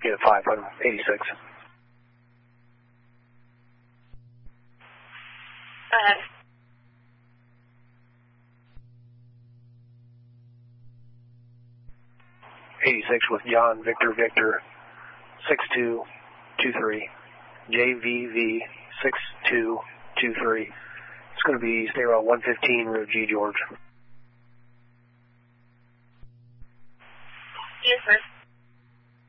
Unit 5 on 86. Go ahead. with John Victor 6223. JVV 6223. It's going to be stay around 115 Road G, George. Yes, sir.